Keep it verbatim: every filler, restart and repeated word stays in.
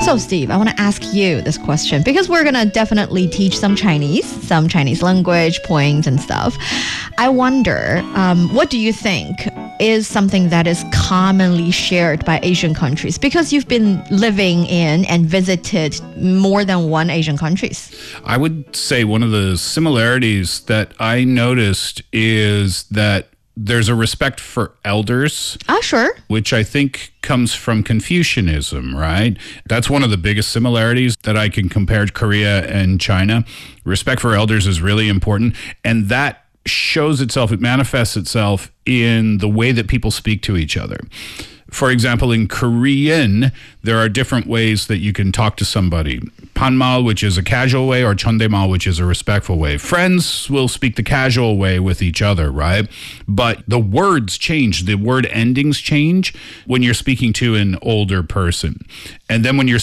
So, Steve, I want to ask you this question because we're going to definitely teach some Chinese, some Chinese language, points and stuff. I wonder, um, what do you think is something that is commonly shared by Asian countries? Because you've been living in and visited more than one Asian countries. I would say one of the similarities that I noticed is that there's a respect for elders. Ah, sure. Which I think comes from Confucianism, right? That's one of the biggest similarities that I can compare to Korea and China. Respect for elders is really important. And that shows itself, it manifests itself in the way that people speak to each other. For example, in Korean, there are different ways that you can talk to somebody. Panmal, which is a casual way, or chondaemal, which is a respectful way. Friends will speak the casual way with each other, right? But the words change. The word endings change when you're speaking to an older person. And then when you're